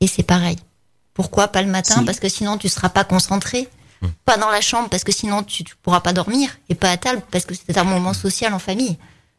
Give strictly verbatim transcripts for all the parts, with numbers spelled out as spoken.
et c'est pareil. Pourquoi pas le matin? Si. Parce que sinon tu seras pas concentré. Mmh. Pas dans la chambre parce que sinon tu, tu pourras pas dormir, et pas à table parce que c'est un moment social en famille.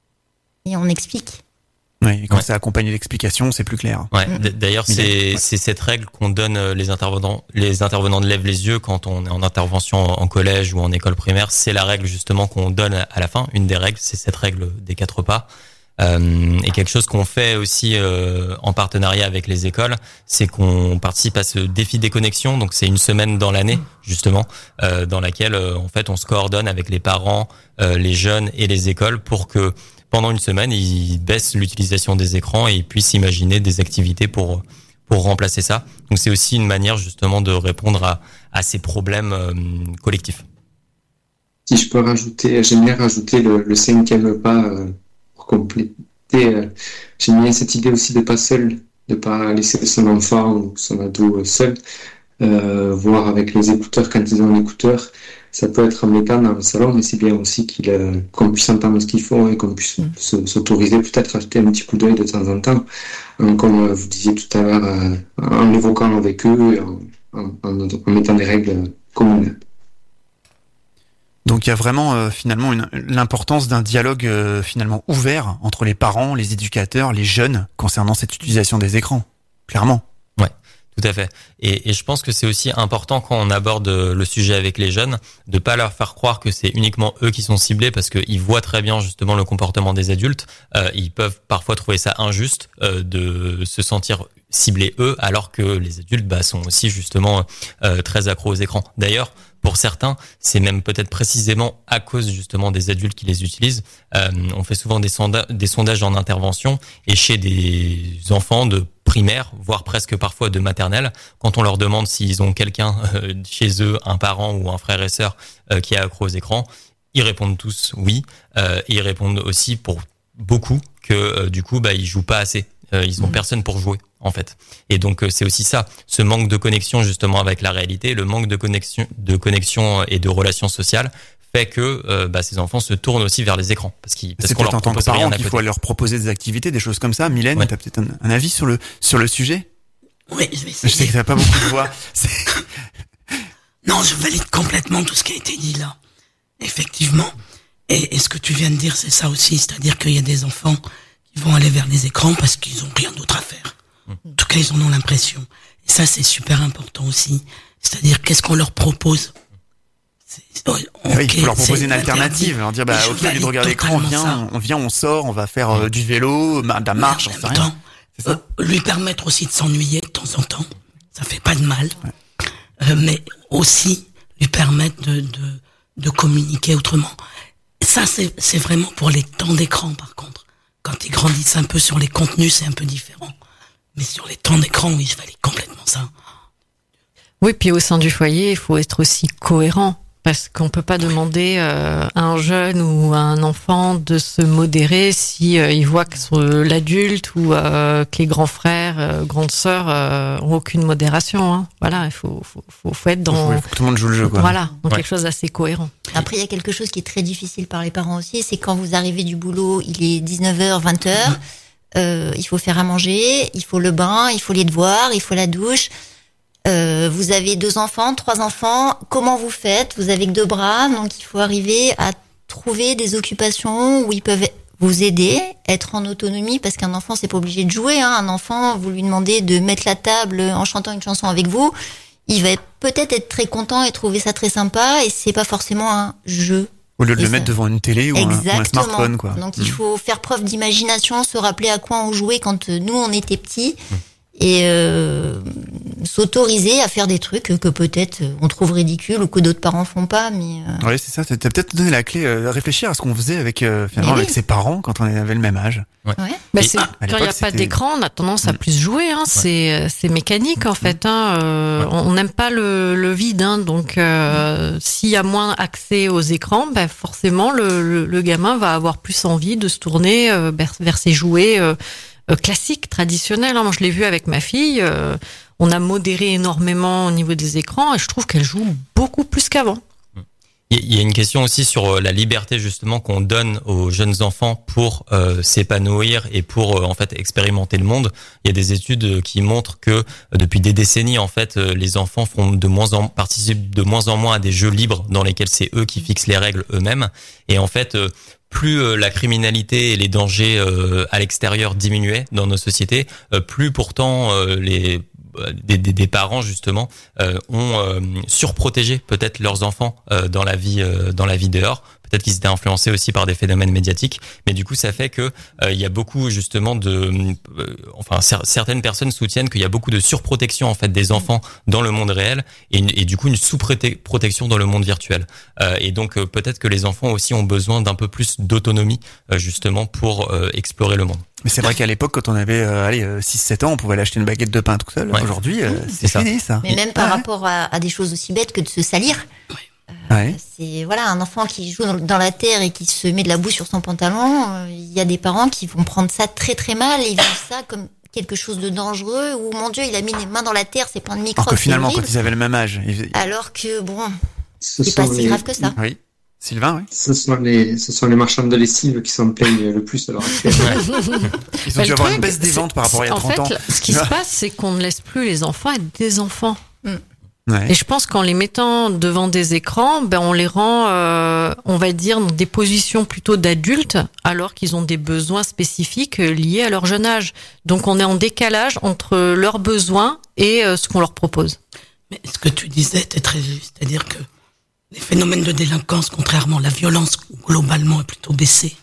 Et on explique. Oui, et quand ouais. c'est accompagné d'explications, c'est plus clair. Ouais. D'ailleurs, c'est, ouais. c'est cette règle qu'on donne, les intervenants, les intervenants de lèvent les yeux quand on est en intervention en collège ou en école primaire. C'est la règle justement qu'on donne à la fin. Une des règles, c'est cette règle des quatre pas. Euh, et quelque chose qu'on fait aussi euh, en partenariat avec les écoles, c'est qu'on participe à ce défi des connexions. Donc c'est une semaine dans l'année justement, euh, dans laquelle euh, en fait on se coordonne avec les parents, euh, les jeunes et les écoles pour que pendant une semaine ils baissent l'utilisation des écrans et ils puissent imaginer des activités pour pour remplacer ça. Donc c'est aussi une manière justement de répondre à à ces problèmes euh, collectifs. Si je peux rajouter, j'aime bien rajouter le, le cinquième pas. Euh... compléter. Euh, j'aime bien cette idée aussi de pas seul, de pas laisser son enfant ou son ado seul, euh, voir avec les écouteurs quand ils ont un écouteur. Ça peut être embêtant dans le salon, mais c'est bien aussi qu'il, euh, qu'on puisse entendre ce qu'ils font et qu'on puisse mmh. se, s'autoriser peut-être à jeter un petit coup d'œil de temps en temps, hein, comme euh, vous disiez tout à l'heure, euh, en évoquant avec eux et en, en, en, en mettant des règles communes. Donc il y a vraiment euh, finalement une, l'importance d'un dialogue euh, finalement ouvert entre les parents, les éducateurs, les jeunes concernant cette utilisation des écrans, clairement. Ouais, tout à fait. Et, et je pense que c'est aussi important quand on aborde le sujet avec les jeunes de pas leur faire croire que c'est uniquement eux qui sont ciblés parce qu'ils voient très bien justement le comportement des adultes. Euh, ils peuvent parfois trouver ça injuste euh, de se sentir ciblés eux alors que les adultes bah, sont aussi justement euh, très accros aux écrans. D'ailleurs, pour certains, c'est même peut-être précisément à cause justement des adultes qui les utilisent. Euh, on fait souvent des, sonda- des sondages en intervention et chez des enfants de primaire, voire presque parfois de maternelle, quand on leur demande s'ils ont quelqu'un euh, chez eux, un parent ou un frère et sœur euh, qui est accro aux écrans, ils répondent tous oui. Euh, et ils répondent aussi pour beaucoup que euh, du coup, bah, ils jouent pas assez. Euh, ils ont mmh. personne pour jouer. En fait. Et donc, c'est aussi ça, ce manque de connexion justement avec la réalité, le manque de connexion, de connexion et de relations sociales fait que euh, bah, ces enfants se tournent aussi vers les écrans. Parce, qu'ils, parce c'est qu'on peut-être leur en tant que propose rien parent à qu'il côté. faut leur proposer des activités, des choses comme ça. Mylène, ouais. tu as peut-être un, un avis sur le, sur le sujet? Oui, je vais essayer. Je sais que tu n'as pas beaucoup de voix. C'est... Non, je valide complètement tout ce qui a été dit là. Effectivement. Et, et ce que tu viens de dire, c'est ça aussi. C'est-à-dire qu'il y a des enfants qui vont aller vers les écrans parce qu'ils ont rien d'autre à faire. En tout cas, ils en ont l'impression. Et ça, c'est super important aussi. C'est-à-dire, qu'est-ce qu'on leur propose? C'est, okay, oui, il faut leur proposer une alternative. Leur dire, bah, ok, au lieu de regarder l'écran, viens, on vient, on sort, on va faire euh, du vélo, de la marche, j'en sais rien. C'est ça. Euh, lui permettre aussi de s'ennuyer de temps en temps. Ça fait pas de mal. Ouais. Euh, mais aussi lui permettre de, de, de communiquer autrement. Ça, c'est, c'est vraiment pour les temps d'écran, par contre. Quand ils grandissent un peu sur les contenus, c'est un peu différent. Mais sur les temps d'écran, oui, je valide complètement ça. Oui, puis au sein du foyer, il faut être aussi cohérent. Parce qu'on peut pas demander euh, à un jeune ou à un enfant de se modérer si euh, il voit que son, l'adulte ou euh, que les grands frères, euh, grandes sœurs euh, ont aucune modération. Hein. Voilà, il faut, faut, faut, faut être dans... Il faut que tout le monde joue le jeu, quoi. Voilà, donc ouais. quelque chose d'assez cohérent. Après, il y a quelque chose qui est très difficile par les parents aussi, c'est quand vous arrivez du boulot, il est dix-neuf heures, vingt heures, euh, il faut faire à manger, il faut le bain, il faut les devoirs, il faut la douche... Euh, vous avez deux enfants, trois enfants, comment vous faites? Vous avez que deux bras, donc il faut arriver à trouver des occupations où ils peuvent vous aider, être en autonomie, parce qu'un enfant, c'est pas obligé de jouer, hein. Un enfant, vous lui demandez de mettre la table en chantant une chanson avec vous, il va peut-être être très content et trouver ça très sympa, et c'est pas forcément un jeu. Au lieu de et le ça... mettre devant une télé ou un, ou un smartphone, quoi. Donc mmh. il faut faire preuve d'imagination, se rappeler à quoi on jouait quand nous, on était petits, mmh. et euh, s'autoriser à faire des trucs que peut-être on trouve ridicules ou que d'autres parents font pas, mais euh... ouais, c'est ça, t'as peut-être donné la clé, euh, réfléchir à ce qu'on faisait avec euh, finalement oui. avec ses parents quand on avait le même âge. Ouais. Ouais. Bah c'est, ah, quand il n'y a pas c'était... d'écran, on a tendance à plus jouer, hein. Ouais. C'est, c'est mécanique en fait, hein. Euh, ouais. On n'aime pas le, le vide, hein. Donc euh, s'il y a moins accès aux écrans, bah forcément le, le, le gamin va avoir plus envie de se tourner euh, vers, vers ses jouets euh, euh, classiques, traditionnels. Hein. Moi, je l'ai vu avec ma fille. Euh, on a modéré énormément au niveau des écrans et je trouve qu'elle joue beaucoup plus qu'avant. Il y a une question aussi sur la liberté justement qu'on donne aux jeunes enfants pour euh, s'épanouir et pour euh, en fait expérimenter le monde. Il y a des études qui montrent que euh, depuis des décennies en fait euh, les enfants font de moins en participent de moins en moins à des jeux libres dans lesquels c'est eux qui fixent les règles eux-mêmes. Et en fait euh, plus euh, la criminalité et les dangers euh, à l'extérieur diminuaient dans nos sociétés, euh, plus pourtant euh, les Des, des, des parents justement euh, ont euh, surprotégé peut-être leurs enfants euh, dans la vie euh, dans la vie dehors. Peut-être qu'ils étaient influencés aussi par des phénomènes médiatiques, mais du coup ça fait que euh, il y a beaucoup justement de euh, enfin cer- certaines personnes soutiennent qu'il y a beaucoup de surprotection en fait des enfants dans le monde réel et, une, et du coup une sous-protection dans le monde virtuel. Euh, et donc euh, peut-être que les enfants aussi ont besoin d'un peu plus d'autonomie euh, justement pour euh, explorer le monde. Mais c'est vrai qu'à l'époque, quand on avait euh, allez euh, six sept ans, on pouvait aller acheter une baguette de pain tout seul. Ouais. Aujourd'hui, euh, c'est, c'est fini ça. Mais même par Ouais. rapport à, à des choses aussi bêtes que de se salir. Euh, Ouais. C'est voilà un enfant qui joue dans, dans la terre et qui se met de la boue sur son pantalon. euh, Il y a des parents qui vont prendre ça très très mal et vivent ça comme quelque chose de dangereux. Ou mon Dieu, il a mis les mains dans la terre, c'est plein de microbes. Alors que finalement, c'est quand horrible. ils avaient le même âge, ils... Alors que bon, Ce c'est pas sont si les- grave que ça. oui. Sylvain, oui. Ce sont les, ce sont les marchands de lessive qui s'en plaignent le plus à l'heure actuelle. Ils ont Bah, dû le avoir truc, une baisse des c'est- ventes par rapport à il y a en trente fait, ans. là, ce qui se passe, c'est qu'on ne laisse plus les enfants être des enfants. Ouais. Et je pense qu'en les mettant devant des écrans, ben on les rend, euh, on va dire, dans des positions plutôt d'adultes, alors qu'ils ont des besoins spécifiques euh, liés à leur jeune âge. Donc on est en décalage entre leurs besoins et euh, ce qu'on leur propose. Mais ce que tu disais était très juste, c'est-à-dire que les phénomènes de délinquance, contrairement à la violence, globalement, est plutôt baissée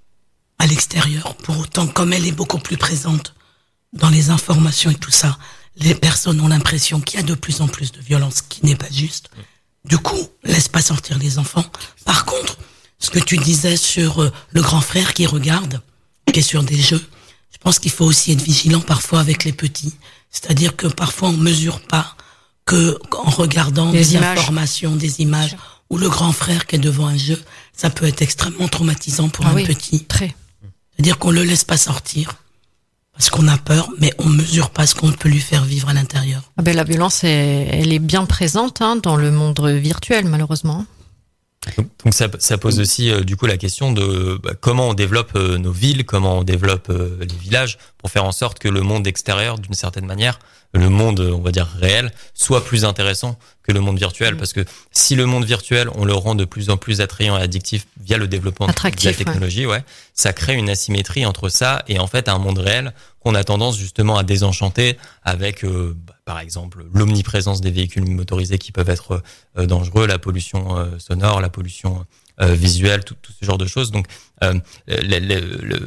à l'extérieur. Pour autant, comme elle est beaucoup plus présente dans les informations et tout ça, les personnes ont l'impression qu'il y a de plus en plus de violence, qui n'est pas juste. Du coup, laisse pas sortir les enfants. Par contre, ce que tu disais sur euh, le grand frère qui regarde, qui est sur des jeux, je pense qu'il faut aussi être vigilant parfois avec les petits. C'est-à-dire que parfois on mesure pas que en regardant Des des, images. informations, des images, ou le grand frère qui est devant un jeu, ça peut être extrêmement traumatisant pour Ah un oui. petit. Très. C'est-à-dire qu'on le laisse pas sortir parce qu'on a peur, mais on mesure pas ce qu'on peut lui faire vivre à l'intérieur. Ah ben la violence, est, elle est bien présente hein, dans le monde virtuel, malheureusement. Donc, donc ça, ça pose aussi euh, du coup la question de bah, comment on développe euh, nos villes, comment on développe euh, les villages pour faire en sorte que le monde extérieur, d'une certaine manière, le monde, on va dire réel, soit plus intéressant que le monde virtuel. Parce que si le monde virtuel, on le rend de plus en plus attrayant et addictif via le développement Attractif, de la technologie, ouais. ouais, ça crée une asymétrie entre ça et en fait un monde réel qu'on a tendance justement à désenchanter avec, euh, bah, par exemple, l'omniprésence des véhicules motorisés qui peuvent être euh, dangereux, la pollution euh, sonore, la pollution euh, visuelle, tout, tout ce genre de choses. Donc, euh, les, les,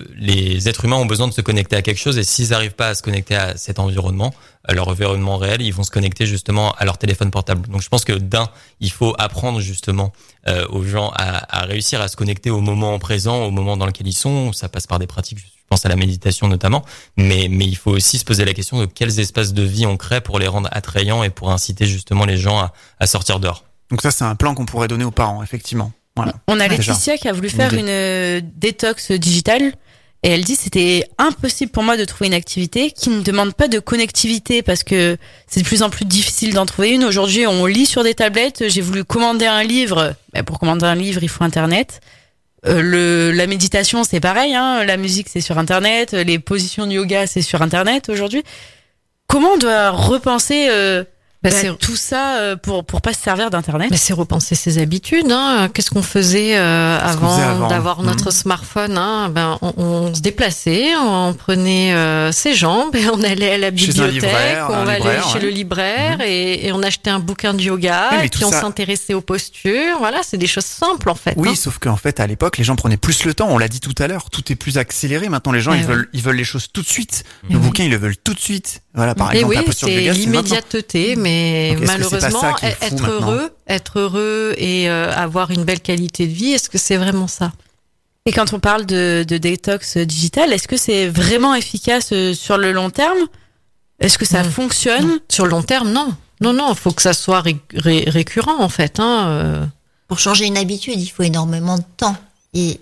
les êtres humains ont besoin de se connecter à quelque chose et s'ils n'arrivent pas à se connecter à cet environnement, à leur environnement réel, ils vont se connecter justement à leur téléphone portable. Donc, je pense que d'un, il faut apprendre justement euh, aux gens à, à réussir à se connecter au moment présent, au moment dans lequel ils sont. Ça passe par des pratiques, je pense à la méditation notamment, mais mais il faut aussi se poser la question de quels espaces de vie on crée pour les rendre attrayants et pour inciter justement les gens à, à sortir dehors. Donc ça, c'est un plan qu'on pourrait donner aux parents, effectivement. Voilà. On a Ouais, Laetitia déjà. qui a voulu faire Une une euh, détox digitale et elle dit c'était impossible pour moi de trouver une activité qui ne demande pas de connectivité parce que c'est de plus en plus difficile d'en trouver une. Aujourd'hui, on lit sur des tablettes. J'ai voulu commander un livre. Ben, pour commander un livre, il faut Internet. Euh, le, la méditation, c'est pareil. Hein. La musique, c'est sur Internet. Les positions de yoga, c'est sur Internet aujourd'hui. Comment on doit repenser euh, Bah, bah, c'est- tout ça euh, pour pour pas se servir d'Internet? Mais c'est repenser ses habitudes. Hein. Qu'est-ce qu'on faisait, euh, Qu'est-ce qu'on avant, faisait avant d'avoir Mhm. notre smartphone hein. Ben, on, on se déplaçait, on prenait euh, ses jambes et on allait à la Chez un bibliothèque, libraire, on un allait libraire, chez ouais. le libraire et, et on achetait un bouquin de yoga, Oui, mais et puis tout on ça- s'intéressait aux postures. Voilà, c'est des choses simples en fait. Oui, hein. sauf qu'en fait, à l'époque, les gens prenaient plus le temps. On l'a dit tout à l'heure. Tout est plus accéléré. Maintenant, les gens, Eh ils ouais. veulent, ils veulent les choses tout de suite. Eh Le oui. bouquin, ils le veulent tout de suite. Voilà, par Et exemple, oui, la posture de c'est yoga, c'est maintenant. l'immédiateté, mais Donc, est-ce que c'est pas malheureusement, ça qui est fou être maintenant heureux, être heureux et euh, avoir une belle qualité de vie, est-ce que c'est vraiment ça? Et quand on parle de, de détox digital, est-ce que c'est vraiment efficace euh, sur le long terme? Est-ce que ça Mm. fonctionne? Non. Sur le long terme, non. Non, non, il faut que ça soit ré- ré- récurrent en fait. Hein. euh. Pour changer une habitude, il faut énormément de temps. Et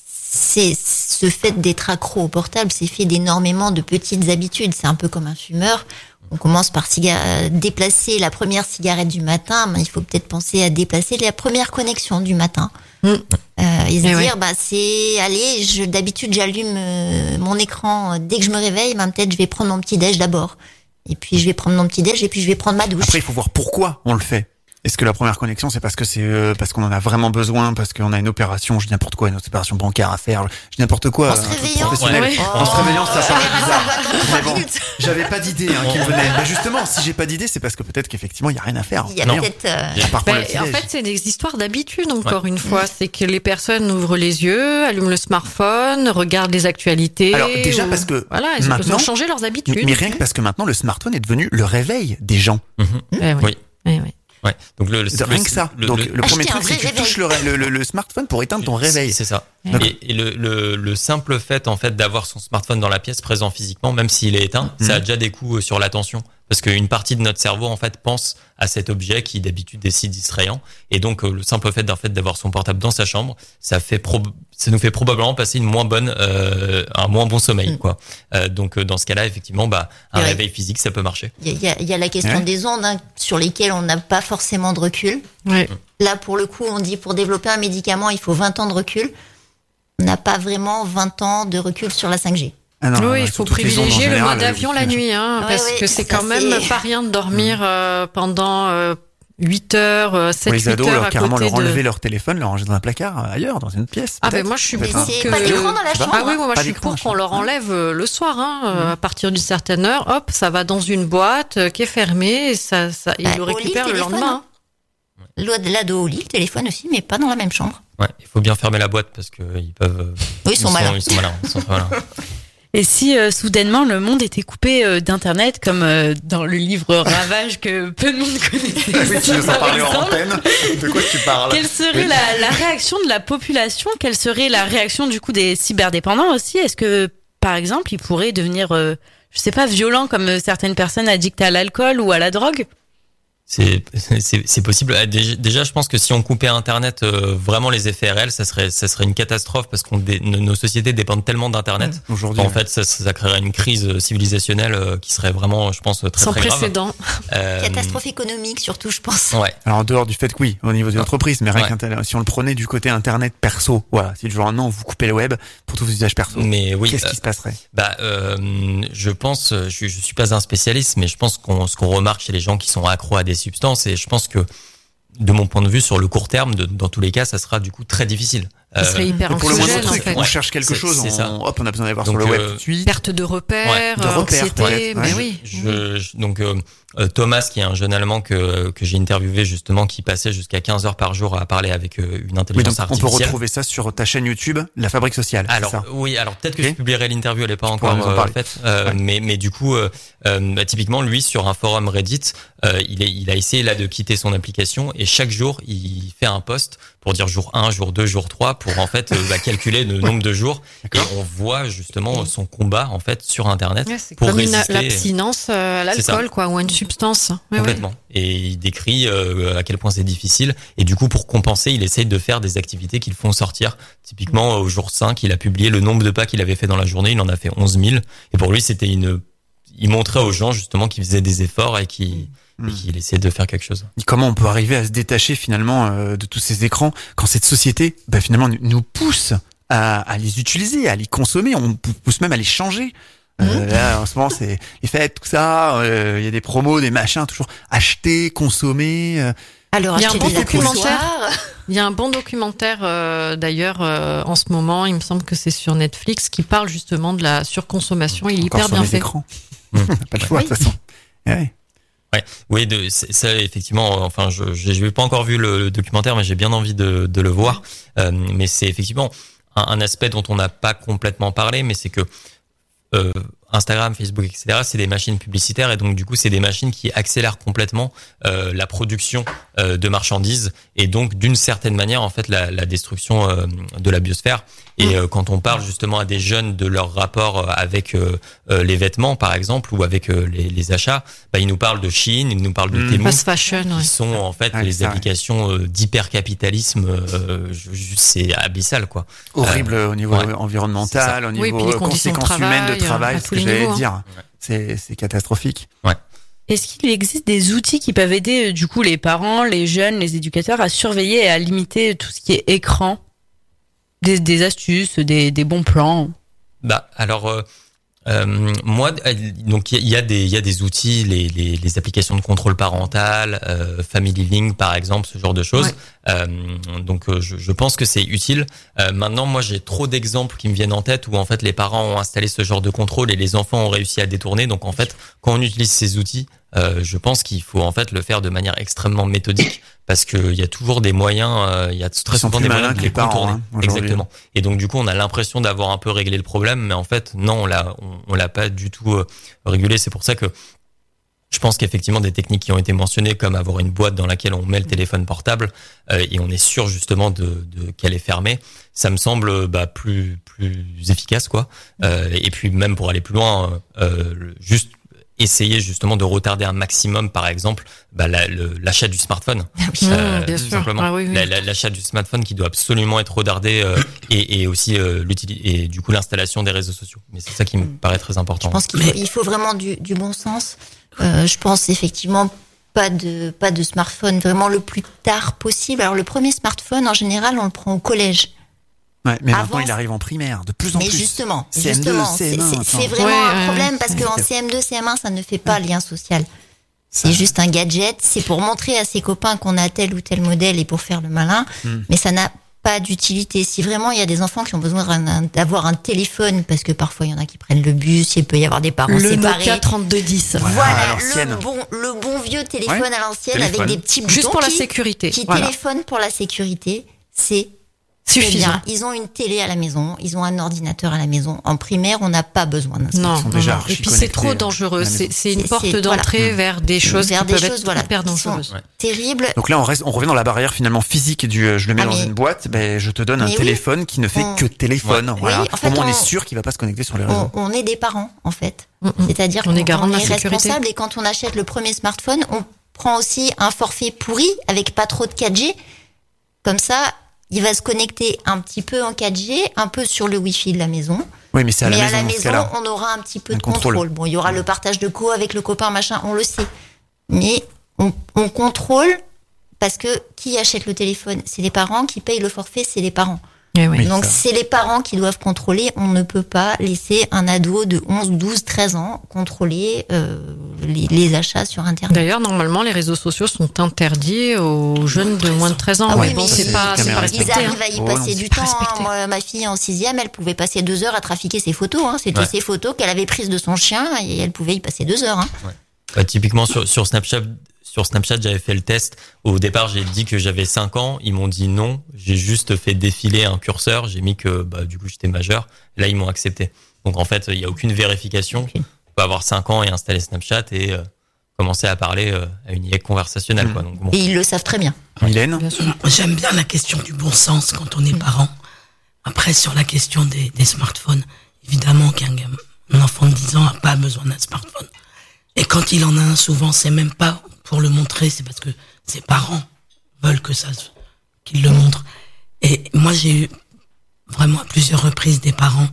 c'est ce fait d'être accro au portable, c'est fait d'énormément de petites habitudes. C'est un peu comme un fumeur. on commence par ciga- déplacer la première cigarette du matin, mais il faut peut-être penser à déplacer la première connexion du matin. Mmh. Euh, et se Et dire, ouais. bah c'est, allez, je, d'habitude j'allume euh, mon écran euh, dès que je me réveille, bah, peut-être je vais prendre mon petit déj d'abord. Et puis je vais prendre mon petit déj et puis je vais prendre ma douche. Après, il faut voir pourquoi on le fait. Est-ce que la première connexion, c'est parce que c'est euh, parce qu'on en a vraiment besoin, parce qu'on a une opération, je dis n'importe quoi, une opération bancaire à faire, je dis n'importe quoi. En se un truc réveillant. professionnel. Ouais, ouais. En se réveillant, ça paraît Oh. bizarre. Mais bon, j'avais pas d'idée hein, qui me venait. Mais justement, si j'ai pas d'idée, c'est parce que peut-être qu'effectivement, il y a rien à faire. Il y a Non. peut-être, euh, À part prendre Ben, le en petit-déj. fait, c'est des histoires d'habitude, encore une fois. C'est que les personnes ouvrent les yeux, allument le smartphone, regardent les actualités. Alors, déjà ou- parce que Voilà, ils maintenant- ont changé leurs habitudes. Mais rien que parce que maintenant, le smartphone est devenu le réveil des gens. Mhm. Eh oui. Oui. Eh oui. Ouais. Donc le, le Rien que ça. le- Donc, le- le, premier Acheter un truc, c'est que vrai tu touches le, le, le, le smartphone pour éteindre ton réveil. C'est ça. D'accord. Et, et le, le, le simple fait en fait d'avoir son smartphone dans la pièce présent physiquement, même s'il est éteint, Mhm. ça a déjà des coûts sur l'attention. Parce qu'une partie de notre cerveau en fait pense à cet objet qui d'habitude est si distrayant. Et donc euh, le simple fait d'en fait d'avoir son portable dans sa chambre, ça fait prob- ça nous fait probablement passer une moins bonne, euh, un moins bon sommeil Mm. quoi. Euh, donc euh, dans ce cas-là, effectivement, bah un Ouais. réveil physique, ça peut marcher. il y a, il y a- il y a la question Ouais. des ondes hein, sur lesquelles on n'a pas forcément de recul. Ouais. Là, pour le coup, on dit pour développer un médicament, il faut vingt ans de recul. On n'a pas vraiment vingt ans de recul sur la cinq G. Ah non, oui, ouais, il sur faut toutes les ondes en privilégier le général, mode avion la euh, nuit, hein, Ouais, parce ouais, que c'est ça, quand même c'est- pas rien de dormir euh, pendant euh, huit heures, euh, sept, Pour les huit ados, heures leur, à carrément côté leur de... enlever leur téléphone, leur ranger dans un placard euh, ailleurs, dans une pièce. Ah ben peut-être. moi je suis Peut-être, pour hein. C'est que... pas d'écran dans la Je sais pas. chambre. Ah oui, moi, Pas je suis d'écran, pour je qu'on sais. leur enlève euh, le soir, hein, euh, à partir d'une certaine heure, hop, ça va dans une boîte euh, qui est fermée, et ça, ça, ils Bah, le au lit, récupèrent le téléphone, lendemain. L'ado l'ado au lit, le téléphone aussi, mais pas dans la même chambre. Ouais, il faut bien fermer la boîte parce que ils peuvent. euh, Oui, ils sont malins. Ils sont malins. Ils sont très malins. Et si euh, soudainement le monde était coupé euh, d'internet, comme euh, dans le livre Ravage que peu de monde connaissait, Oui, tu nous en par parlais en exemple, antenne. De quoi tu parles? quelle serait la, la réaction de la population? Quelle serait la réaction du coup des cyberdépendants aussi? Est-ce que par exemple ils pourraient devenir, euh, je sais pas, violents comme euh, certaines personnes addictes à l'alcool ou à la drogue? C'est c'est c'est possible. Ah, Déjà, déjà, je pense que si on coupait Internet, euh, vraiment les effets réels, ça serait ça serait une catastrophe parce qu'on dé- nos nos sociétés dépendent tellement d'Internet. Aujourd'hui. En fait, ça, ça créerait une crise civilisationnelle euh, qui serait vraiment, je pense, très Sans très grave. précédent. Euh, Catastrophe économique, surtout, je pense. Ouais. Alors en dehors du fait que oui, au niveau des entreprises, mais rien Ouais. qu'inter- si on le prenait du côté internet perso, voilà, si le jour un an vous coupez le web pour tous vos usages perso, Mais oui. qu'est-ce euh, qui se passerait? Bah, euh, je pense, je, je suis pas un spécialiste, mais je pense qu'on ce qu'on remarque chez les gens qui sont accros à des substances, et je pense que, de mon point de vue, sur le court terme, de, dans tous les cas, ça sera du coup très difficile. Ça serait hyper Mais pour le moindre anxiogène, en truc, fait. on cherche quelque C'est- chose, c'est on, ça. hop, on a besoin d'aller voir Donc, sur le web euh, tout de suite. Perte de repères, Ouais, de euh, repères, anxiété, peut-être, mais ouais. oui. Je, je- donc euh, euh, Thomas, qui est un jeune Allemand que que j'ai interviewé justement, qui passait jusqu'à quinze heures par jour à parler avec euh, une Oui, intelligence donc on peut artificielle. retrouver ça sur ta chaîne YouTube, La Fabrique Sociale. c'est Alors ça. oui, alors peut-être que Ok. je publierai l'interview, elle est pas Tu encore pourras nous en euh, parler. faite, euh, Ouais. mais mais du coup, euh, euh, bah, typiquement lui sur un forum Reddit, euh, il est il a essayé là de quitter son application et chaque jour il fait un post pour dire jour un, jour deux, jour trois pour en fait euh, bah, calculer le nombre de jours et D'accord. on voit justement son combat en fait sur internet Ouais, c'est pour comme une résister. l'abstinence euh, à C'est ça. l'alcool, quoi, ou à une substance. Ouais, ouais. Complètement. Et il décrit euh, à quel point c'est difficile. Et du coup, pour compenser, il essaye de faire des activités qui le font sortir. Typiquement, au jour cinq, il a publié le nombre de pas qu'il avait fait dans la journée. Il en a fait onze mille. Et pour lui, c'était une... Il montrait aux gens, justement, qu'il faisait des efforts et qu'il Mm. et qu'il essayait de faire quelque chose. Et comment on peut arriver à se détacher finalement euh, de tous ces écrans quand cette société, bah, finalement, nous- nous pousse à, à les utiliser, à les consommer, on pou- pousse même à les changer. Euh, là, en ce moment, c'est les fêtes, tout ça. euh, Il y a des promos, des machins, toujours acheter, consommer. euh, Alors, Il y a un acheter bon des documentaire. accessoires. Il y a un bon documentaire euh, d'ailleurs euh, en ce moment, il me semble que c'est sur Netflix, qui parle justement de la surconsommation. Il est encore hyper sur bien les fait. écrans. Mm. Pas le choix, Oui. de toute façon. Eh ouais. Oui, de, c'est- ça effectivement. euh, Enfin, je j'ai j'ai pas encore vu le, le documentaire, mais j'ai bien envie de, de le voir. Euh, mais c'est effectivement un, un aspect dont on n'a pas complètement parlé, mais c'est que euh, Instagram, Facebook, et cetera, c'est des machines publicitaires et donc du coup, c'est des machines qui accélèrent complètement euh, la production euh, de marchandises et donc d'une certaine manière, en fait, la, la destruction euh, de la biosphère. Et euh, quand on parle justement à des jeunes de leur rapport avec euh, euh, les vêtements, par exemple, ou avec euh, les, les achats, bah, ils nous parlent de Shein, ils nous parlent de Mm. Temu, Fast fashion, qui ouais. sont en fait Ah, les c'est vrai. applications euh, d'hypercapitalisme. Euh, je- je- c'est abyssal, quoi. Horrible au niveau ouais. environnemental, au Oui, niveau puis les euh, conditions de conséquences humaines de travail, travail, à ce tous que les j'allais niveaux, hein. dire. C'est c'est catastrophique. Est-ce qu'il existe des outils qui peuvent aider euh, du coup les parents, les jeunes, les éducateurs à surveiller et à limiter tout ce qui est écran, des, des astuces, des, des bons plans? Bah alors euh, euh, moi donc il y, y a des il y a des outils, les, les les applications de contrôle parental, euh, Family Link par exemple, ce genre de choses. Ouais. Euh, donc euh, je, je pense que c'est utile. Euh, maintenant moi j'ai trop d'exemples qui me viennent en tête où en fait les parents ont installé ce genre de contrôle et les enfants ont réussi à détourner. Donc en fait quand on utilise ces outils, euh, je pense qu'il faut en fait le faire de manière extrêmement méthodique parce que il y a toujours des moyens, euh, il y a très souvent des moyens de les contourner. Hein, exactement. Et donc du coup on a l'impression d'avoir un peu réglé le problème, mais en fait non, on l'a on, on l'a pas du tout euh, régulé. C'est pour ça que je pense qu'effectivement des techniques qui ont été mentionnées comme avoir une boîte dans laquelle on met le téléphone portable euh, et on est sûr justement de, de qu'elle est fermée, ça me semble bah, plus plus efficace quoi. Euh, et puis même pour aller plus loin, euh, juste essayer justement de retarder un maximum, par exemple, bah, la, le, l'achat du smartphone. Ah oui, euh, bien sûr. Simplement, ah oui, oui. La, la, l'achat du smartphone qui doit absolument être retardé euh, et, et aussi euh, et du coup l'installation des réseaux sociaux. Mais c'est ça qui me paraît très important. Je pense qu'il faut, il faut vraiment du, du bon sens. Euh, je pense effectivement pas de pas de smartphone vraiment le plus tard possible. Alors le premier smartphone en général on le prend au collège. Ouais, mais Avant, maintenant il arrive en primaire, de plus en mais plus. Mais justement, C M deux, justement, C M un, c'est, c'est, c'est vraiment ouais, un problème ouais, parce ouais. qu'en C M deux, C M un, ça ne fait pas lien social. C'est ça. Juste un gadget, c'est pour montrer à ses copains qu'on a tel ou tel modèle et pour faire le malin, hmm. mais ça n'a pas d'utilité. Si vraiment il y a des enfants qui ont besoin d'avoir un téléphone, parce que parfois il y en a qui prennent le bus, il peut y avoir des parents le séparés. Le Nokia trente-deux dix. Voilà, voilà le bon, le bon vieux téléphone ouais, à l'ancienne téléphone. Avec des petits boutons. Juste pour la qui, sécurité. Qui voilà. téléphone pour la sécurité, c'est suffisant. Bien. Ils ont une télé à la maison, ils ont un ordinateur à la maison. En primaire, on n'a pas besoin d'un smartphone. Non, déjà non. Et puis c'est trop dangereux. C'est, c'est une porte c'est, d'entrée voilà. vers des choses vers qui des peuvent choses, être voilà, hyper dangereuses. Terribles. Donc là, on reste, on revient dans la barrière finalement physique du. Euh, je le mets ah, dans mais, une boîte, ben je te donne un oui, téléphone qui ne fait on, que téléphone. Ouais. Voilà. Oui, en fait, Au moins, on, on est sûr qu'il va pas se connecter sur les réseaux. On, on est des parents, en fait. Mm-hmm. C'est-à-dire on qu'on est, garant on de est responsable et quand on achète le premier smartphone, on prend aussi un forfait pourri avec pas trop de quatre G. Comme ça. Il va se connecter un petit peu en quatre G, un peu sur le Wi-Fi de la maison. Oui, mais c'est à la mais maison. Mais à la maison, on aura un petit peu un de contrôle. contrôle. Bon, il y aura le partage de co avec le copain, machin, on le sait. Mais on, on contrôle parce que qui achète le téléphone? C'est les parents. Qui payent le forfait? C'est les parents. Eh oui, Donc, ça. c'est les parents qui doivent contrôler. On ne peut pas laisser un ado de onze, douze, treize ans contrôler euh, les, les achats sur Internet. D'ailleurs, normalement, les réseaux sociaux sont interdits aux jeunes de moins de treize ans. Ah ouais, oui, bon, c'est, c'est pas, c'est pas respecté. Ils arrivent à y hein. passer oh, du temps. Hein. Moi, ma fille en sixième, elle pouvait passer deux heures à trafiquer ses photos. Hein. C'était ouais. ses photos qu'elle avait prises de son chien et elle pouvait y passer deux heures. Hein. Ouais. Bah, typiquement, sur, sur Snapchat, Sur Snapchat, j'avais fait le test. Au départ, j'ai dit que j'avais cinq ans. Ils m'ont dit non. J'ai juste fait défiler un curseur. J'ai mis que, bah, du coup, j'étais majeur. Là, ils m'ont accepté. Donc, en fait, il n'y a aucune vérification. Okay. On peut avoir cinq ans et installer Snapchat et euh, commencer à parler euh, à une I A conversationnelle. Mmh. Quoi. Donc, bon. Et ils le savent très bien. Mylène ? J'aime bien la question du bon sens quand on est parent. Après, sur la question des, des smartphones, évidemment qu'un un enfant de dix ans n'a pas besoin d'un smartphone. Et quand il en a un, souvent, c'est même pas pour le montrer, c'est parce que ses parents veulent que ça, qu'il le montre. Et moi, j'ai eu vraiment à plusieurs reprises des parents,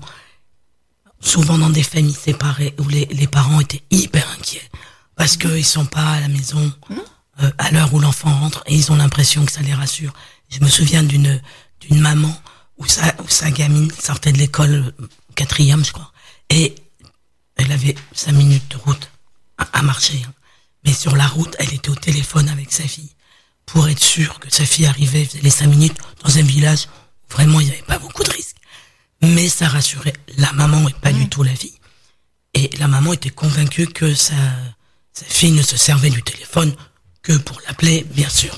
souvent dans des familles séparées, où les, les parents étaient hyper inquiets parce qu'ils sont pas à la maison euh, à l'heure où l'enfant rentre et ils ont l'impression que ça les rassure. Je me souviens d'une d'une maman où sa où sa gamine sortait de l'école quatrième, je crois, et elle avait cinq minutes de route à, à marcher. Hein. Mais sur la route, elle était au téléphone avec sa fille pour être sûre que sa fille arrivait, faisait les cinq minutes dans un village où vraiment il n'y avait pas beaucoup de risques. Mais ça rassurait la maman et pas mmh. du tout la fille. Et la maman était convaincue que sa, sa fille ne se servait du téléphone que pour l'appeler, bien sûr.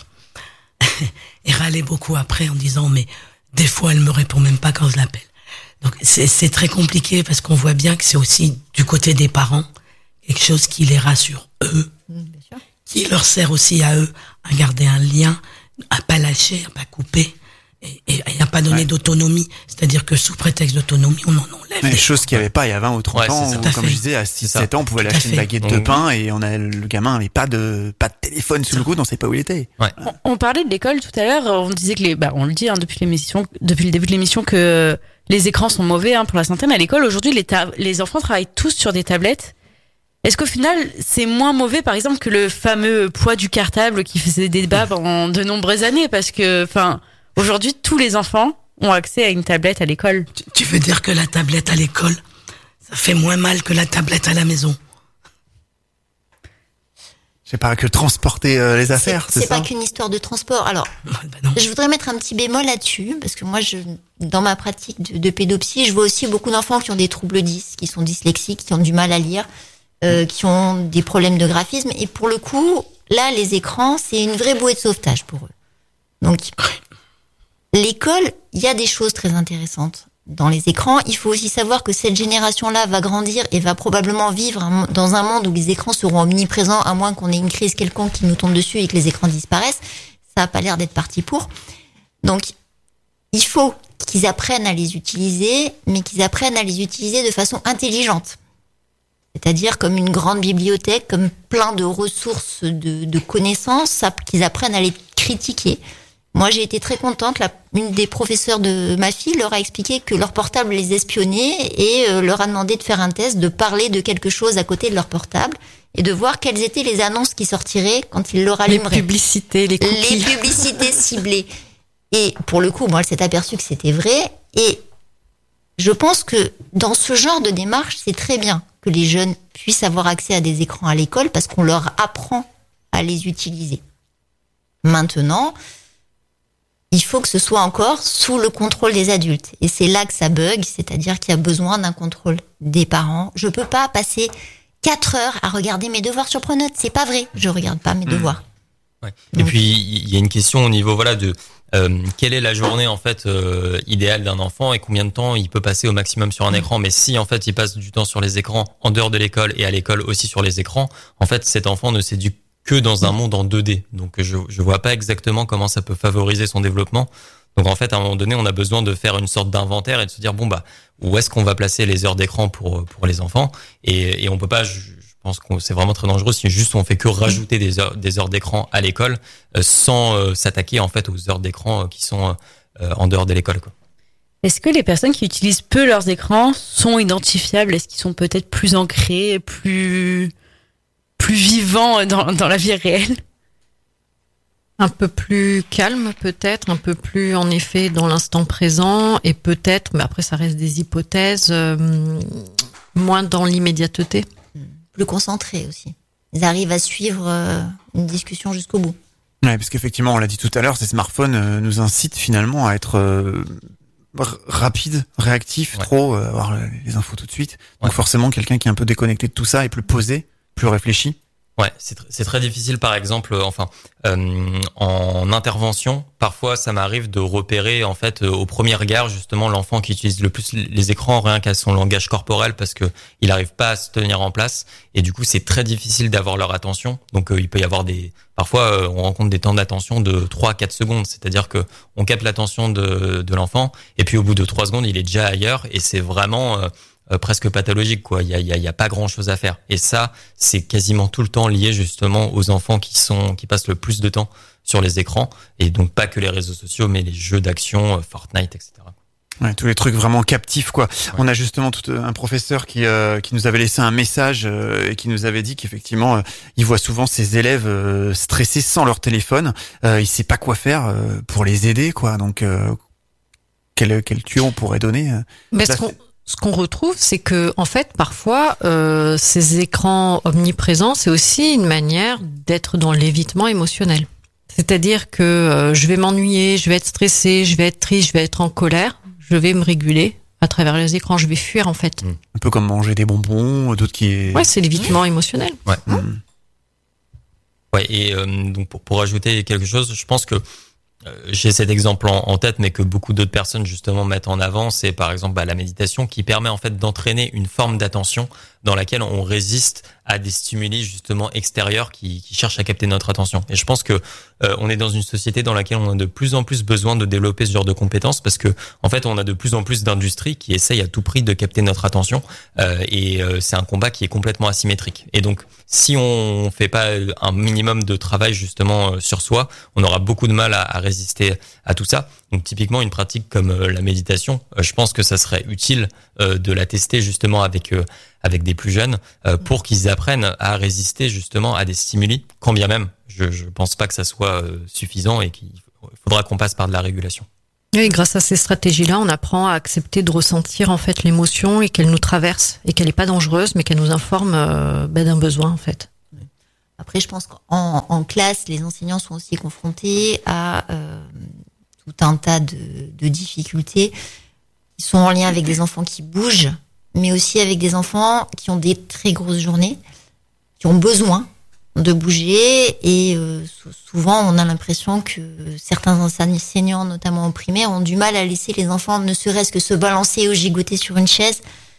Et râlait beaucoup après en disant, mais des fois elle me répond même pas quand je l'appelle. Donc c'est, c'est très compliqué parce qu'on voit bien que c'est aussi du côté des parents quelque chose qui les rassure eux, mmh, bien sûr. Qui leur sert aussi à eux à garder un lien, à pas lâcher, à pas couper. Et, et, et à pas donner ouais. d'autonomie. C'est-à-dire que sous prétexte d'autonomie, on en enlève. Des choses qu'il n'y avait pas il y a vingt ou trente ouais, ans, où, comme je disais, à six sept ans, on pouvait aller acheter une baguette de pain et on a, le gamin n'avait pas de, pas de téléphone sous le coude, on ne sait pas où il était. Ouais. On, on parlait de l'école tout à l'heure, on disait que les, bah, on le dit, hein, depuis l'émission, depuis le début de l'émission que les écrans sont mauvais, hein, pour la santé, mais à l'école, aujourd'hui, les, ta- les enfants travaillent tous sur des tablettes. Est-ce qu'au final, c'est moins mauvais, par exemple, que le fameux poids du cartable qui faisait débat pendant de nombreuses années? Parce que, enfin, aujourd'hui, tous les enfants ont accès à une tablette à l'école. Tu, tu veux dire que la tablette à l'école, ça fait moins mal que la tablette à la maison? Je sais pas, que transporter euh, les affaires, c'est, c'est, c'est ça? pas qu'une histoire de transport. Alors, ben non. je voudrais mettre un petit bémol là-dessus, parce que moi, je, dans ma pratique de, de pédopsie, je vois aussi beaucoup d'enfants qui ont des troubles dys, qui sont dyslexiques, qui ont du mal à lire, euh, qui ont des problèmes de graphisme. Et pour le coup, là, les écrans, c'est une vraie bouée de sauvetage pour eux. Donc, l'école, il y a des choses très intéressantes dans les écrans. Il faut aussi savoir que cette génération-là va grandir et va probablement vivre dans un monde où les écrans seront omniprésents, à moins qu'on ait une crise quelconque qui nous tombe dessus et que les écrans disparaissent. Ça n'a pas l'air d'être parti pour. Donc, il faut qu'ils apprennent à les utiliser, mais qu'ils apprennent à les utiliser de façon intelligente. C'est-à-dire comme une grande bibliothèque, comme plein de ressources de, de connaissances, qu'ils apprennent à les critiquer. Moi, j'ai été très contente. La, une des professeurs de ma fille leur a expliqué que leur portable les espionnait et euh, leur a demandé de faire un test, de parler de quelque chose à côté de leur portable et de voir quelles étaient les annonces qui sortiraient quand ils leur allumeraient. Les publicités, les cookies. Les publicités ciblées. Et pour le coup, moi, elle s'est aperçue que c'était vrai. Et je pense que dans ce genre de démarche, c'est très bien que les jeunes puissent avoir accès à des écrans à l'école parce qu'on leur apprend à les utiliser. Maintenant, il faut que ce soit encore sous le contrôle des adultes. Et c'est là que ça bug, c'est-à-dire qu'il y a besoin d'un contrôle des parents. Je peux pas passer quatre heures à regarder mes devoirs sur Pronote. C'est pas vrai. Je regarde pas mes devoirs. Ouais. Et puis, il y a une question au niveau, voilà, de euh, quelle est la journée, en fait, euh, idéale d'un enfant et combien de temps il peut passer au maximum sur un écran. Mais si, en fait, il passe du temps sur les écrans en dehors de l'école et à l'école aussi sur les écrans, en fait, cet enfant ne s'éduque que dans un monde en deux D. Donc, je, je vois pas exactement comment ça peut favoriser son développement. Donc, en fait, à un moment donné, on a besoin de faire une sorte d'inventaire et de se dire, bon, bah, où est-ce qu'on va placer les heures d'écran pour, pour les enfants? Et, et on peut pas, je, je pense que c'est vraiment très dangereux si juste on fait que rajouter des heures, des heures d'écran à l'école, euh, sans euh, s'attaquer, en fait, aux heures d'écran euh, qui sont euh, en dehors de l'école, quoi. Est-ce que les personnes qui utilisent peu leurs écrans sont identifiables? Est-ce qu'ils sont peut-être plus ancrés, plus, plus vivants dans, dans la vie réelle? Un peu plus calme peut-être, un peu plus en effet dans l'instant présent et peut-être, mais après ça reste des hypothèses, euh, moins dans l'immédiateté. Plus concentrés aussi. Ils arrivent à suivre euh, une discussion jusqu'au bout. Ouais, parce qu'effectivement, on l'a dit tout à l'heure, ces smartphones euh, nous incitent finalement à être euh, r- rapide, réactif, Ouais. trop, euh, avoir les infos tout de suite. Donc Ouais. forcément, quelqu'un qui est un peu déconnecté de tout ça est plus posé, plus réfléchi. Ouais, c'est tr- c'est très difficile, par exemple, euh, enfin, euh, en intervention, parfois ça m'arrive de repérer, en fait, euh, au premier regard, justement, l'enfant qui utilise le plus les écrans, rien qu'à son langage corporel, parce que il n'arrive pas à se tenir en place, et du coup, c'est très difficile d'avoir leur attention. Donc, euh, il peut y avoir des, parfois, euh, on rencontre des temps d'attention de trois à quatre secondes, c'est-à-dire que on capte l'attention de, de l'enfant, et puis au bout de trois secondes, il est déjà ailleurs, et c'est vraiment euh, Euh, presque pathologique, quoi. Il y a, il y a, il y a pas grand chose à faire. Et ça, c'est quasiment tout le temps lié justement aux enfants qui sont, qui passent le plus de temps sur les écrans. Et donc pas que les réseaux sociaux, mais les jeux d'action, euh, Fortnite, et cetera. Ouais, tous les trucs vraiment captifs, quoi. Ouais. On a justement tout un professeur qui euh, qui nous avait laissé un message euh, et qui nous avait dit qu'effectivement, euh, il voit souvent ses élèves euh, stressés sans leur téléphone. Euh, il sait pas quoi faire euh, pour les aider, quoi. Donc euh, quel quel tuyau on pourrait donner? Mais ce qu'on Ce qu'on retrouve, c'est que en fait, parfois, euh, ces écrans omniprésents, c'est aussi une manière d'être dans l'évitement émotionnel. C'est-à-dire que euh, je vais m'ennuyer, je vais être stressé, je vais être triste, je vais être en colère, je vais me réguler à travers les écrans, je vais fuir en fait. Un peu comme manger des bonbons, d'autres qui... Ouais, c'est l'évitement émotionnel. Ouais. Mmh. Ouais. Et euh, donc pour, pour ajouter quelque chose, je pense que Euh, j'ai cet exemple en, en tête, mais que beaucoup d'autres personnes justement mettent en avant, c'est par exemple bah, la méditation qui permet en fait d'entraîner une forme d'attention dans laquelle on résiste à des stimuli justement extérieurs qui, qui cherchent à capter notre attention. Et je pense que euh, on est dans une société dans laquelle on a de plus en plus besoin de développer ce genre de compétences parce que en fait on a de plus en plus d'industries qui essayent à tout prix de capter notre attention euh, et euh, c'est un combat qui est complètement asymétrique. Et donc si on fait pas un minimum de travail justement euh, sur soi, on aura beaucoup de mal à, à résister à tout ça. Donc typiquement une pratique comme euh, la méditation, euh, je pense que ça serait utile euh, de la tester justement avec euh, avec des plus jeunes, euh, pour qu'ils apprennent à résister justement à des stimuli, quand bien même, je je pense pas que ça soit euh, suffisant et qu'il faudra qu'on passe par de la régulation. Oui, grâce à ces stratégies-là, on apprend à accepter de ressentir en fait l'émotion et qu'elle nous traverse et qu'elle n'est pas dangereuse, mais qu'elle nous informe euh, ben, d'un besoin en fait. Après, je pense qu'en en classe, les enseignants sont aussi confrontés à euh, tout un tas de, de difficultés qui sont en lien avec des enfants qui bougent, mais aussi avec des enfants qui ont des très grosses journées, qui ont besoin de bouger, et euh, souvent on a l'impression que certains enseignants, notamment en primaire, ont du mal à laisser les enfants ne serait-ce que se balancer ou gigoter sur une chaise.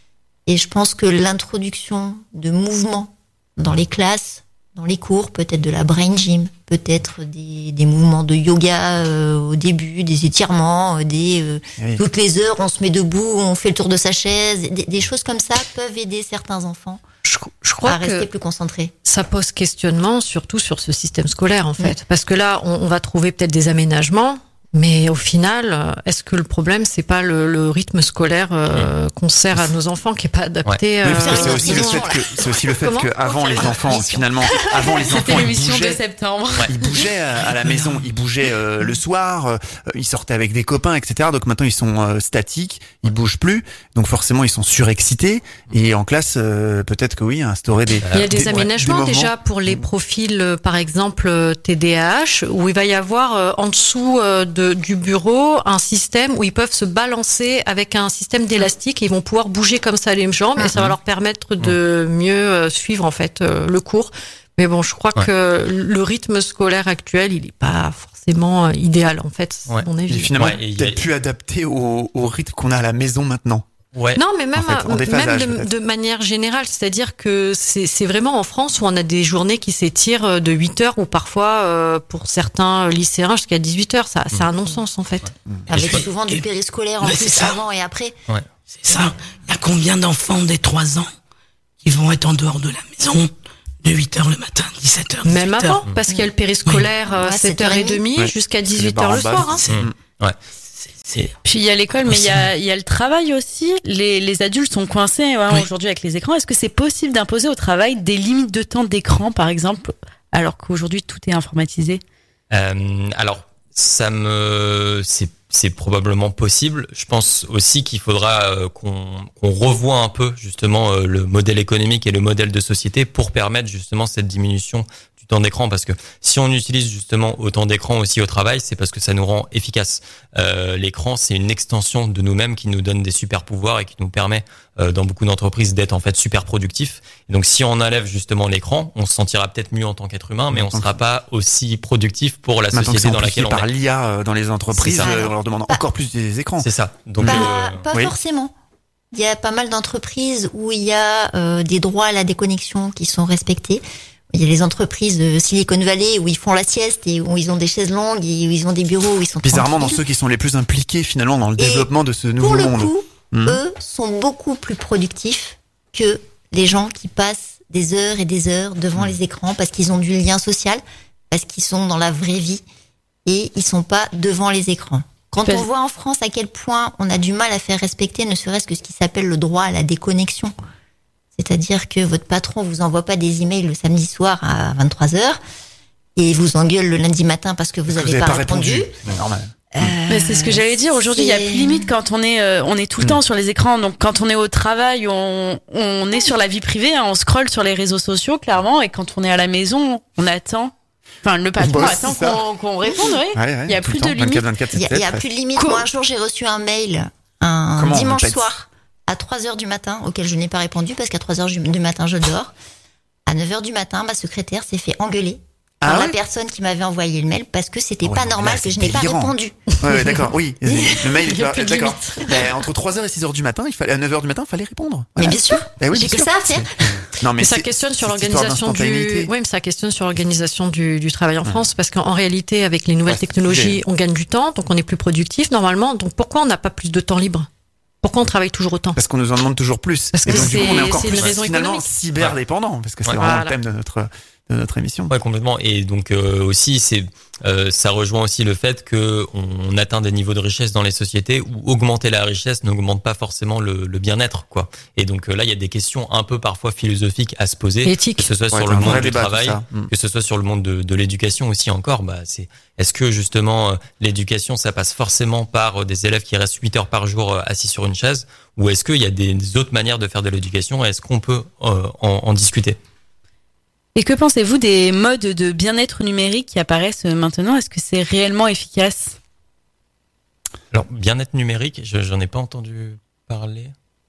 Et je pense que l'introduction de mouvements dans les classes, dans les cours, peut-être de la brain gym, peut-être des, des mouvements de yoga euh, au début, des étirements, euh, des euh, oui. toutes les heures on se met debout, on fait le tour de sa chaise, des, des choses comme ça peuvent aider certains enfants je, je crois à rester que plus concentrés. Ça pose questionnement surtout sur ce système scolaire en fait, oui. parce que là on, on va trouver peut-être des aménagements. Mais au final, est-ce que le problème, c'est pas le, le rythme scolaire euh, qu'on sert à nos enfants qui est pas adapté ouais. euh, oui, c'est aussi le fait que c'est aussi le fait que avant les enfants finalement avant les enfants ils bougeaient, de septembre. ils bougeaient à, à la maison, ils bougeaient euh, le soir, euh, ils sortaient avec des copains, et cetera. Donc maintenant ils sont euh, statiques, ils bougent plus, donc forcément ils sont surexcités et en classe euh, peut-être que oui instaurer des. Il y a des, des aménagements des déjà pour les profils euh, par exemple T D A H où il va y avoir euh, en dessous euh, de De, du bureau, un système où ils peuvent se balancer avec un système d'élastique et ils vont pouvoir bouger comme ça les jambes et ça va leur permettre de mieux suivre en fait le cours. Mais bon, je crois ouais. que le rythme scolaire actuel, il est pas forcément idéal en fait, c'est ouais. mon avis. Et finalement, ouais, il est plus adapté au, au rythme qu'on a à la maison maintenant. Ouais. Non, mais même, en fait, en même de, de manière générale, c'est-à-dire que c'est, c'est vraiment en France où on a des journées qui s'étirent de huit heures ou parfois, euh, pour certains lycéens, jusqu'à dix-huit heures. Ça, c'est un non-sens, en fait. Ouais. Avec souvent du périscolaire en mais plus avant et après. Ouais. C'est ça. Il y a combien d'enfants des trois ans qui vont être en dehors de la maison de huit heures le matin, dix-sept heures, même avant, parce qu'il y a le périscolaire oui. ouais, sept heures trente ouais. jusqu'à dix-huit heures le soir. Hein. C'est... Ouais. C'est... Puis il y a l'école, mais il y a, il y a le travail aussi. Les, les adultes sont coincés hein, oui. aujourd'hui avec les écrans. Est-ce que c'est possible d'imposer au travail des limites de temps d'écran, par exemple, alors qu'aujourd'hui tout est informatisé ? euh, Alors, ça me, c'est, c'est probablement possible. Je pense aussi qu'il faudra euh, qu'on, qu'on revoie un peu justement euh, le modèle économique et le modèle de société pour permettre justement cette diminution du temps d'écran, parce que si on utilise justement autant d'écran aussi au travail, c'est parce que ça nous rend efficace. Euh, l'écran, c'est une extension de nous-mêmes qui nous donne des super pouvoirs et qui nous permet, euh, dans beaucoup d'entreprises, d'être en fait super productifs. Et donc, si on enlève justement l'écran, on se sentira peut-être mieux en tant qu'être humain, mais on sera pas aussi productif pour la Maintenant société dans laquelle on est. Par l'I A dans les entreprises, on leur demande pas, encore plus des écrans. C'est ça. Donc, pas, euh, pas oui. forcément. Il y a pas mal d'entreprises où il y a euh, des droits à la déconnexion qui sont respectés. Il y a les entreprises de Silicon Valley où ils font la sieste et où ils ont des chaises longues et où ils ont des bureaux où ils sont bizarrement tranquilles. Dans ceux qui sont les plus impliqués finalement dans le et développement de ce nouveau pour le monde. Coup, mmh. eux sont beaucoup plus productifs que les gens qui passent des heures et des heures devant mmh. les écrans parce qu'ils ont du lien social, parce qu'ils sont dans la vraie vie et ils sont pas devant les écrans. Quand on voit en France à quel point on a du mal à faire respecter ne serait-ce que ce qui s'appelle le droit à la déconnexion. C'est-à-dire que votre patron vous envoie pas des emails le samedi soir à vingt-trois heures et vous engueule le lundi matin parce que vous n'avez pas, pas répondu. répondu. C'est normal. Euh, mais c'est ce que j'allais dire. Aujourd'hui, il y a plus limite quand on est, euh, on est tout le mmh. temps sur les écrans. Donc, quand on est au travail, on, on est sur la vie privée, hein, on scrolle sur les réseaux sociaux, clairement. Et quand on est à la maison, on attend. Enfin, le patron bon, attend qu'on, qu'on réponde, oui. Ouais, ouais, il y a plus de limite. vingt-quatre, il y a, il y a plus de limite. Cool. Moi, un jour, j'ai reçu un mail un Comment dimanche soir à trois heures du matin, auquel je n'ai pas répondu parce qu'à trois heures du matin, je dors. À neuf heures du matin, ma secrétaire s'est fait engueuler ah par ouais la personne qui m'avait envoyé le mail parce que c'était ouais, pas normal là, que je n'ai pas répondu. Ouais, ouais d'accord, oui. Le mail, il est d'accord. Ben, entre trois heures et six heures du matin, il fallait, à neuf heures du matin, il fallait répondre. Voilà. Mais bien sûr. Ben oui, j'ai bien que sûr. ça à faire. Non, mais, mais ça questionne sur l'organisation du, oui, mais ça questionne sur l'organisation du, du travail en ouais. France, parce qu'en réalité, avec les nouvelles ouais, technologies, on gagne du temps, donc on est plus productif, normalement. Donc pourquoi on n'a pas plus de temps libre? Pourquoi on travaille toujours autant? Parce qu'on nous en demande toujours plus. Parce que et donc, c'est, du coup, on est encore c'est plus une raison finalement économique. cyberdépendant, parce que c'est ouais. vraiment voilà. le thème de notre, de de notre émission. Ouais, complètement. Et donc euh, aussi, c'est euh, ça rejoint aussi le fait que on atteint des niveaux de richesse dans les sociétés où augmenter la richesse n'augmente pas forcément le, le bien-être, quoi. Et donc euh, là, il y a des questions un peu parfois philosophiques à se poser, éthique, que ce soit ouais, sur le monde du débat, travail, mm. que ce soit sur le monde de, de l'éducation aussi encore. Bah, c'est est-ce que justement euh, l'éducation, ça passe forcément par euh, des élèves qui restent huit heures par jour euh, assis sur une chaise, ou est-ce qu'il y a des, des autres manières de faire de l'éducation et est-ce qu'on peut euh, en, en discuter? Et que pensez-vous des modes de bien-être numérique qui apparaissent maintenant? Est-ce que c'est réellement efficace? Alors, bien-être numérique, je, j'en ai pas entendu parler.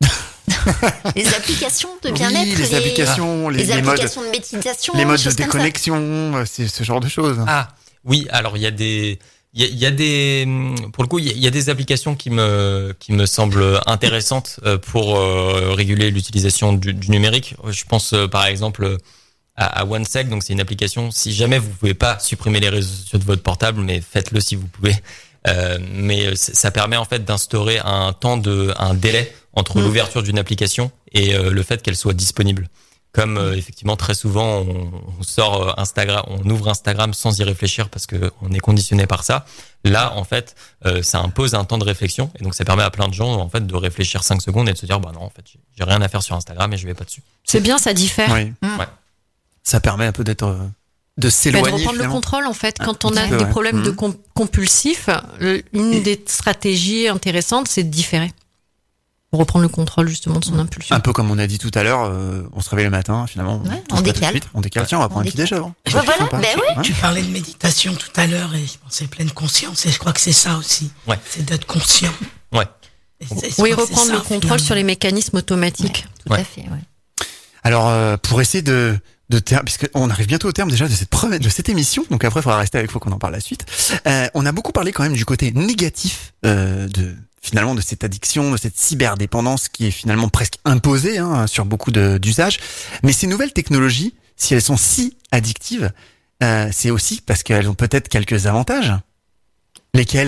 Les applications de bien-être, oui, les, les applications, les, les les applications modes, de méditation, les modes de choses comme ça. déconnexion, c'est ce genre de choses. Ah, oui, alors il y a des... Il y a, il y a des, pour le coup, il y a, il y a des applications qui me, qui me semblent intéressantes pour euh, réguler l'utilisation du, du numérique. Je pense euh, par exemple à, à OneSec, donc c'est une application. Si jamais vous pouvez pas supprimer les réseaux sociaux de votre portable, mais faites-le si vous pouvez. Euh, mais ça permet en fait d'instaurer un temps de, un délai entre mmh. l'ouverture d'une application et euh, le fait qu'elle soit disponible. Comme euh, effectivement très souvent on, on sort Instagram, on ouvre Instagram sans y réfléchir parce que on est conditionné par ça. Là en fait, euh, ça impose un temps de réflexion et donc ça permet à plein de gens en fait de réfléchir cinq secondes et de se dire bah non en fait j'ai rien à faire sur Instagram et je vais pas dessus. C'est bien, ça diffère. Oui. Mmh. Ouais. Ça permet un peu d'être euh, de s'éloigner. Mais de reprendre finalement. le contrôle en fait quand Un on a peu, des ouais. problèmes mmh. de com- compulsifs. Le, une des stratégies intéressantes, c'est de différer. Pour reprendre le contrôle justement de son impulsion. Un peu comme on a dit tout à l'heure, euh, on se réveille le matin, finalement, Ouais, on, on se décale. tout de suite, on décale. Tiens, on va prendre un petit déjeuner. Ouais, voilà, ben oui. Tu parlais de méditation tout à l'heure et je pensais pleine conscience et je crois que c'est ça aussi. Ouais. C'est d'être conscient. Ouais. Et c'est- je Oui, crois que c'est reprendre ça, le contrôle finalement. sur les mécanismes automatiques. Tout Ouais. à fait, ouais. Alors, euh, pour essayer de, de ter- puisqu'on arrive bientôt au terme déjà de cette première, de cette émission, donc après il faudra rester avec, faut qu'on en parle la suite. Euh, on a beaucoup parlé quand même du côté négatif euh, de finalement de cette addiction, de cette cyberdépendance qui est finalement presque imposée hein, sur beaucoup de, d'usages. Mais ces nouvelles technologies, si elles sont si addictives, euh, c'est aussi parce qu'elles ont peut-être quelques avantages. Lesquels ?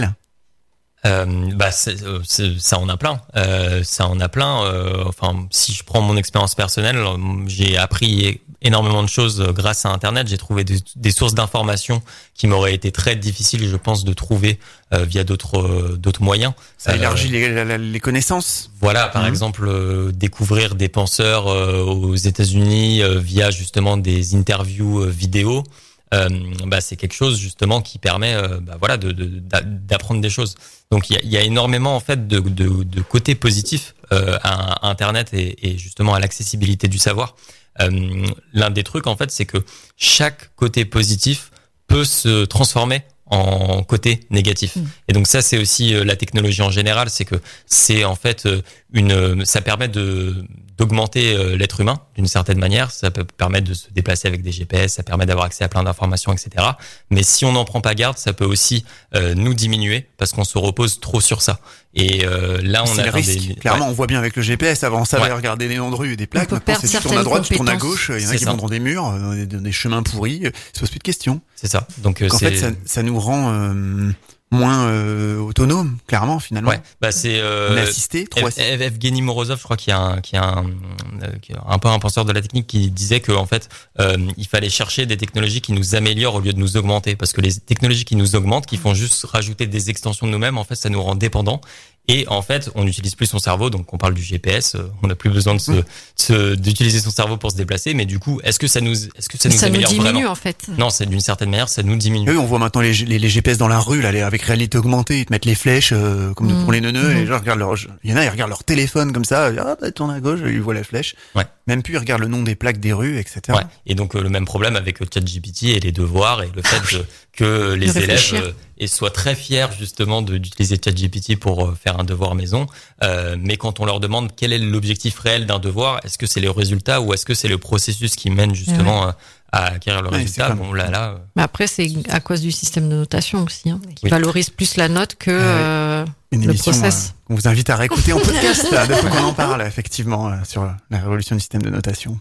Euh, bah c'est, c'est, ça en a plein. Euh, ça en a plein. Euh, enfin, si je prends mon expérience personnelle, j'ai appris énormément de choses grâce à Internet. J'ai trouvé des, des sources d'informations qui m'auraient été très difficiles, je pense, de trouver euh, via d'autres euh, d'autres moyens. Ça élargit Euh, les, les, les connaissances. Voilà, par Mhm. exemple, euh, découvrir des penseurs euh, aux États-Unis euh, via justement des interviews euh, vidéo. Euh, bah, c'est quelque chose justement qui permet euh, bah, voilà de, de, d'apprendre des choses. Donc il y a, il y a énormément en fait de, de, de côtés positifs euh, à Internet et, et justement à l'accessibilité du savoir. Euh, l'un des trucs en fait c'est que chaque côté positif peut se transformer en côté négatif. Mmh. Et donc ça c'est aussi euh, la technologie en général, c'est que c'est en fait euh, une ça permet de d'augmenter euh, l'être humain d'une certaine manière, ça peut permettre de se déplacer avec des G P S, ça permet d'avoir accès à plein d'informations, et cetera. Mais si on n'en prend pas garde, ça peut aussi euh, nous diminuer parce qu'on se repose trop sur ça. Et euh, là, on c'est a le risque. des... Clairement, ouais. on voit bien avec le G P S. Avant, on savait Ouais. regarder des noms de rue et des plaques. peut Maintenant, perdre c'est tu tournes à certaines droite, tu tournes à compétences. gauche. Il y en a C'est qui ça. vont dans des murs, dans des, dans des chemins pourris. Ils se posent plus de questions. C'est ça. Donc euh, En c'est... fait, ça, ça nous rend euh, moins euh, autonomes, clairement, finalement. Ouais, bah c'est euh, On est assisté, trop assisté. Ev- Evgeny Morozov, je crois qu'il y a un, qui a un, euh, qui est un peu un penseur de la technique qui disait que en fait, euh, il fallait chercher des technologies qui nous améliorent au lieu de nous augmenter, parce que les technologies qui nous augmentent, qui font juste rajouter des extensions de nous-mêmes, en fait, ça nous rend dépendants. Et en fait, on n'utilise plus son cerveau, donc on parle du G P S, euh, on n'a plus besoin de se, Mmh. de se- d'utiliser son cerveau pour se déplacer, mais du coup, est-ce que ça nous, est-ce que ça nous Ça nous améliore diminue vraiment? en fait. Non, c'est d'une certaine manière, ça nous diminue. Oui, on voit maintenant les, les, les G P S dans la rue, là, les- avec réalité augmentée, ils te mettent les flèches, euh, comme Mmh. pour les neuneux, Mmh. et genre, regarde leur, il y en a, ils regardent leur téléphone comme ça, ah, bah, tourne à gauche, ils voient la flèche. Ouais. Même plus, ils regardent le nom des plaques des rues, et cetera. Ouais. Et donc euh, le même problème avec euh, ChatGPT et les devoirs et le fait de- que les élèves réfléchir. euh, et soient très fiers justement de, d'utiliser ChatGPT pour euh, faire un devoir maison. Euh, mais quand on leur demande quel est l'objectif réel d'un devoir, est-ce que c'est le résultat ou est-ce que c'est le processus qui mène justement euh, à acquérir le Ouais, résultat? c'est comme- Bon là là. euh, Mais après, c'est à cause du système de notation aussi, hein, qui Oui. valorise plus la note que euh, Une le émission process. euh, qu'on vous invite à réécouter en podcast, là, de fois qu'on en parle, effectivement, euh, sur la révolution du système de notation.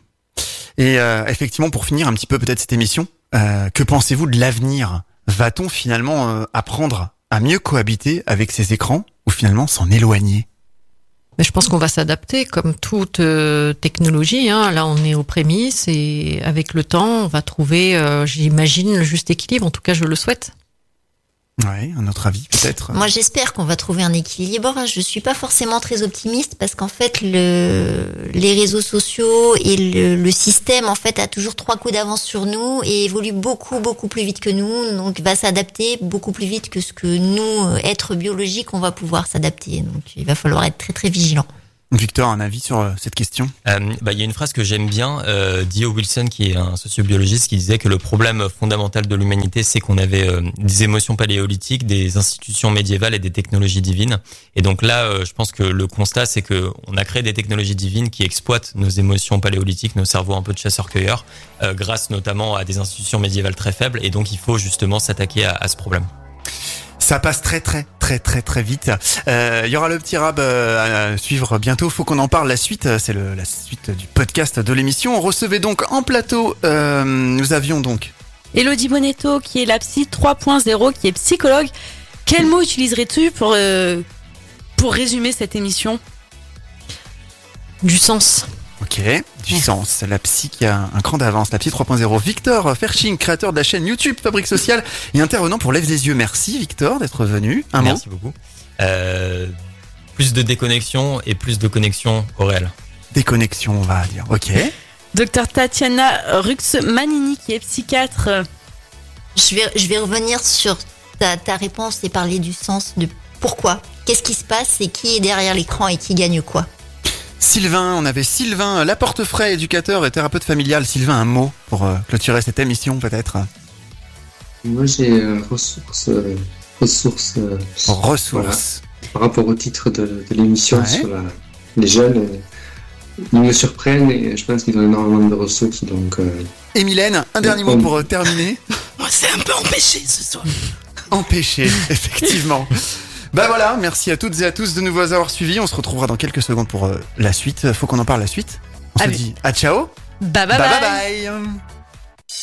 Et euh, effectivement, pour finir un petit peu peut-être cette émission, euh, que pensez-vous de l'avenir? Va-t-on finalement euh, apprendre à mieux cohabiter avec ces écrans ou finalement s'en éloigner? Mais je pense qu'on va s'adapter comme toute euh, technologie. Hein. Là, on est aux prémices et avec le temps, on va trouver, euh, j'imagine, le juste équilibre. En tout cas, je le souhaite. Ouais, un autre avis peut-être. Moi, j'espère qu'on va trouver un équilibre. Je suis pas forcément très optimiste parce qu'en fait, le, les réseaux sociaux et le, le système, en fait, a toujours trois coups d'avance sur nous et évolue beaucoup, beaucoup plus vite que nous. Donc, va s'adapter beaucoup plus vite que ce que nous, êtres biologiques, on va pouvoir s'adapter. Donc, il va falloir être très, très vigilant. Victor, un avis sur euh, cette question? Euh, bah, il y a une phrase que j'aime bien, euh, d'E O Wilson, qui est un sociobiologiste, qui disait que le problème fondamental de l'humanité, c'est qu'on avait euh, des émotions paléolithiques, des institutions médiévales et des technologies divines. Et donc là, euh, je pense que le constat, c'est que on a créé des technologies divines qui exploitent nos émotions paléolithiques, nos cerveaux un peu de chasseurs-cueilleurs, euh, grâce notamment à des institutions médiévales très faibles. Et donc, il faut justement s'attaquer à, à ce problème. Ça passe très très très très très vite. Euh, il y aura le petit rab euh, à suivre bientôt. Faut qu'on en parle. La suite, c'est le, la suite du podcast de l'émission. On recevait donc en plateau. Euh, nous avions donc Elodie Bonetto, qui est la psy trois point zéro, qui est psychologue. Quel mot utiliserais-tu pour euh, pour résumer cette émission? Du sens. Ok, du sens. La psy qui a un cran d'avance, la psy trois point zéro. Victor Ferching, créateur de la chaîne YouTube Fabrique Sociale et intervenant pour Lève les yeux. Merci Victor d'être venu. Un Merci mot. beaucoup. Euh, plus de déconnexion et plus de connexion au réel. Déconnexion, on va dire. Ok. Docteur Tatiana Rux-Manini, qui est psychiatre. Je vais, je vais revenir sur ta, ta réponse et parler du sens de pourquoi. Qu'est-ce qui se passe et qui est derrière l'écran et qui gagne quoi? Sylvain, on avait Sylvain Laportefray, éducateur et thérapeute familial. Sylvain, un mot pour euh, clôturer cette émission peut-être? Moi, j'ai euh, ressources, euh, ressources, euh, Ressources. voilà, par rapport au titre de, de l'émission Ouais. sur la, les jeunes. euh, ils me surprennent et je pense qu'ils ont énormément de ressources. Donc, euh, Et Mylène, un dernier mot pour euh, terminer. Moi, c'est un peu empêché ce soir. Empêché, effectivement. Bah voilà, merci à toutes et à tous de nous avoir suivis. On se retrouvera dans quelques secondes pour euh, la suite. Faut qu'on en parle la suite. On Allez. se dit à ciao. Bye bye bye bye. bye. bye.